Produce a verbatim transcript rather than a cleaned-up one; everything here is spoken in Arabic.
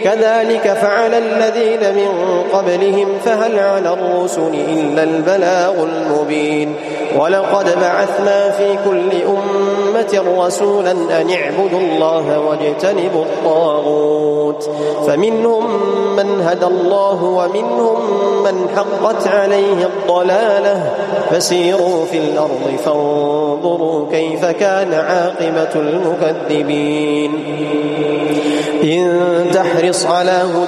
كذلك فعل الذين من قبلهم فهل على الرسل إلا البلاغ المبين ولقد بعثنا في كل أمة رسولا أن اعبدوا الله واجتنبوا الطاغوت فمنهم من هدى الله ومنهم من حقت عليه الضلالة فسيروا في الأرض فانظروا كيف كان عاقبة المكذبين إن تحرص على